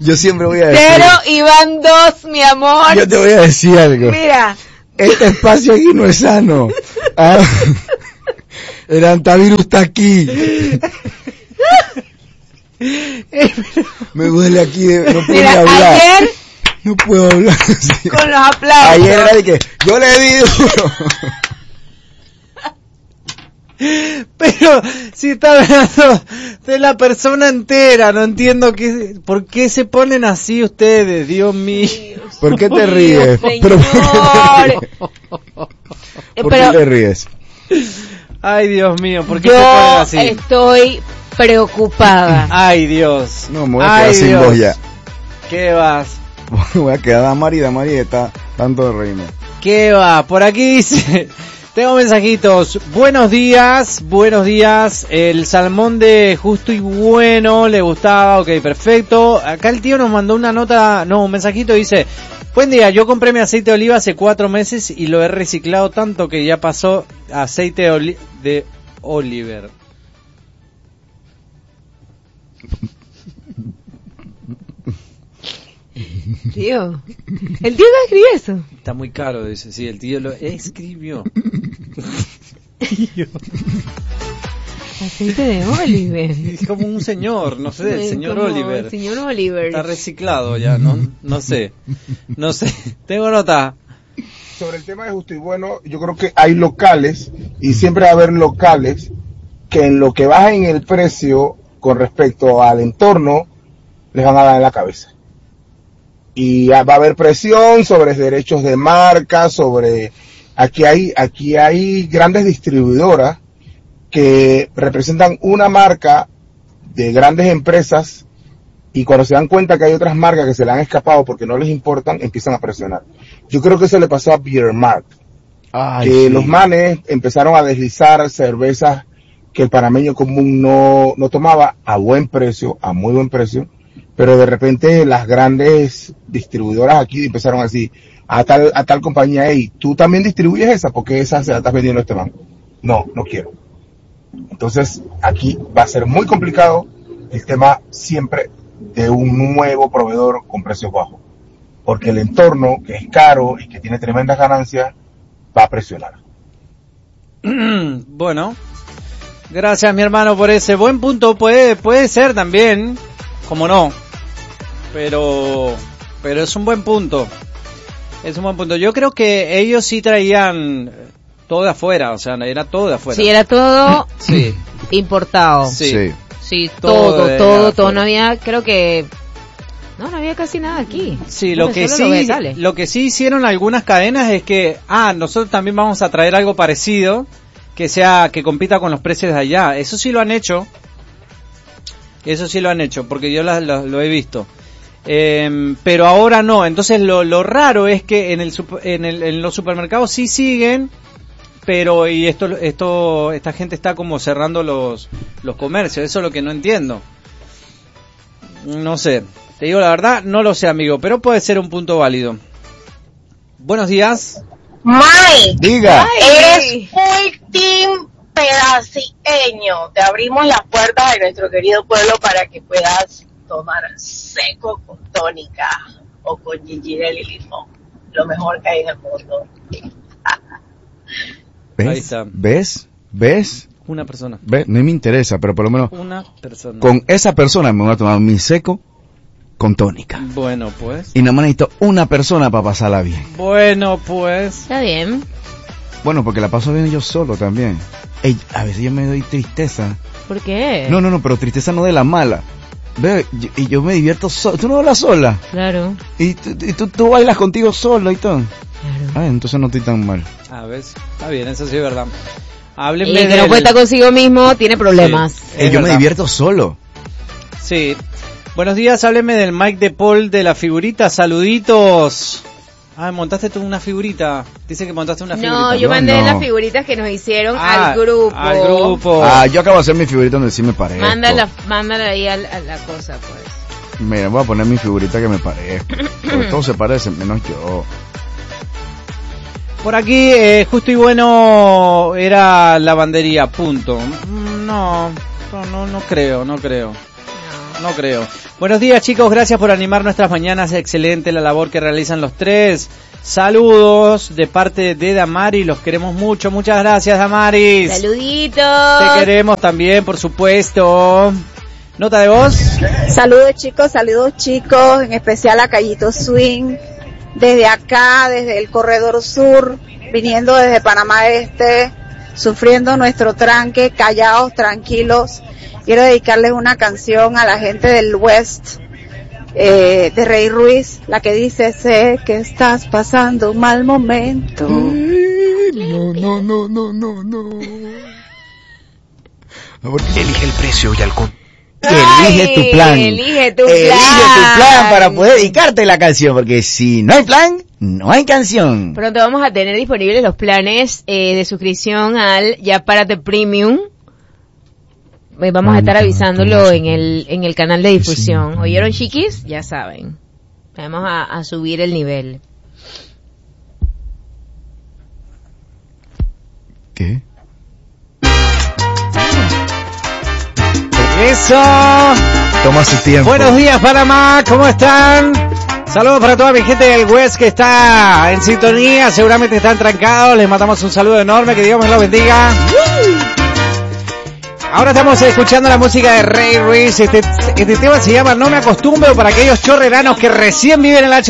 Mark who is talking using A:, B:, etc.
A: Yo siempre voy a decir...
B: 0 y van 2, mi amor.
A: Yo te voy a decir algo.
B: Mira.
A: Este espacio aquí no es sano. El antivirus está aquí. Me duele aquí, no puedo hablar.
B: Ayer...
A: No puedo hablar así.
B: Con los aplausos.
A: Ayer era de que yo le di duro.
C: Pero si está hablando de la persona entera, no entiendo por qué se ponen así ustedes, Dios mío.
A: ¿Por qué te ríes?
B: ¿Por qué
A: te ríes?
C: Ay, Dios mío, ¿por qué se ponen así?
B: Yo estoy preocupada.
C: Ay, Dios.
A: No, me voy a quedar sin voz ya.
C: ¿Qué vas?
A: Voy a quedar Damari está tanto de reírme.
C: ¿Qué va? Por aquí dice... Tengo mensajitos. Buenos días. El salmón de Justo y Bueno le gustaba. Ok, perfecto. Acá el tío nos mandó un mensajito. Dice: buen día, yo compré mi aceite de oliva hace 4 meses y lo he reciclado tanto que ya pasó a aceite de Oliver.
B: Tío, el tío no escribió eso.
C: Está muy caro, dice. Sí, el tío lo escribió.
B: Aceite de Oliver.
C: Es como un señor, no sé, el señor Oliver.
B: El señor Oliver.
C: Está reciclado ya, no sé. Tengo nota.
D: Sobre el tema de Justo y Bueno, yo creo que hay locales, y siempre va a haber locales, que en lo que baja en el precio con respecto al entorno, les van a dar en la cabeza. Y va a haber presión sobre derechos de marca, aquí hay grandes distribuidoras que representan una marca de grandes empresas, y cuando se dan cuenta que hay otras marcas que se le han escapado porque no les importan, empiezan a presionar. Yo creo que eso le pasó a Beer Mart, que los manes empezaron a deslizar cervezas que el panameño común no tomaba a muy buen precio, pero de repente las grandes distribuidoras aquí empezaron así, a tal compañía: hey, tú también distribuyes esa, porque esa se la estás vendiendo a este banco. No quiero. Entonces aquí va a ser muy complicado el tema siempre de un nuevo proveedor con precios bajos, porque el entorno, que es caro y que tiene tremendas ganancias, va a presionar.
C: Bueno, gracias mi hermano por ese buen punto. Puede ser también, como no, pero es un buen punto. Yo creo que ellos sí traían todo de afuera, o sea, era todo de afuera.
B: Sí, era todo importado. Sí, todo, no había, creo que no había casi nada aquí.
C: Sí, lo que sí hicieron algunas cadenas es que nosotros también vamos a traer algo parecido que compita con los precios de allá. Eso sí lo han hecho, porque yo lo he visto. Pero ahora no. Entonces lo raro es que en los supermercados sí siguen, pero esta gente está como cerrando los comercios. Eso es lo que no entiendo. No sé, te digo la verdad, no lo sé, amigo, pero puede ser un punto válido. Buenos días.
E: Mike,
A: diga.
E: Eres muy team pedaciqueño. Te abrimos las puertas de nuestro querido pueblo para que puedas tomar seco con tónica o con ginger y limón. Lo mejor que hay en el mundo.
C: Ahí está.
A: ¿Ves?
C: Una persona.
A: No me interesa, pero por lo menos
C: una persona.
A: Con esa persona me voy a tomar mi seco con tónica.
C: Bueno, pues.
A: Y nada más necesito una persona para pasarla bien.
C: Bueno, pues.
B: Está bien.
A: Bueno, porque la paso bien yo solo también. Ey, a veces yo me doy tristeza.
B: ¿Por qué?
A: No, pero tristeza no de la mala. Ve, y yo me divierto solo. ¿Tú no bailas sola?
B: Claro.
A: Y tú bailas contigo solo y todo.
B: Claro.
A: Entonces no estoy tan mal.
C: A ver, está bien, eso sí es verdad.
B: Y el que no cuenta consigo mismo tiene problemas.
A: Sí, yo me divierto solo.
C: Sí. Buenos días, hábleme del Mike de Paul de la figurita. Saluditos. Montaste tú una figurita. Dice que montaste una figurita.
B: No, yo mandé las figuritas que nos hicieron al grupo.
A: Yo acabo de hacer mi figurita donde sí me parezco.
B: Mándala ahí a la cosa, pues.
A: Mira, voy a poner mi figurita que me parezco. Todos se parecen, menos yo.
C: Por aquí, Justo y Bueno era lavandería, punto. No creo. No creo. Buenos días, chicos, gracias por animar nuestras mañanas, excelente la labor que realizan los tres. Saludos de parte de Damari, los queremos mucho, muchas gracias, Damaris.
B: Saluditos.
C: Te queremos también, por supuesto. ¿Nota de voz?
F: Saludos chicos, en especial a Callito Swing, desde acá, desde el Corredor Sur, viniendo desde Panamá Este, sufriendo nuestro tranque, callados, tranquilos. Quiero dedicarles una canción a la gente del West, de Rey Ruiz, la que dice: sé que estás pasando un mal momento.
A: No.
G: Elige el precio y al
A: Elige tu plan para poder dedicarte la canción, porque si no hay plan, no hay canción.
B: Pronto vamos a tener disponibles los planes de suscripción al Ya Párate Premium. Vamos a estar avisándolo en el canal de difusión. ¿Oyeron, chiquis? Ya saben. Vamos a subir el nivel.
A: ¿Qué?
C: Eso.
A: Toma su tiempo.
C: Buenos días, Panamá, ¿cómo están? Saludos para toda mi gente del West que está en sintonía, seguramente están trancados, les mandamos un saludo enorme, que Dios me lo bendiga. Ahora estamos escuchando la música de Rey Ruiz, este tema se llama No me acostumbro, para aquellos chorreranos que recién viven en la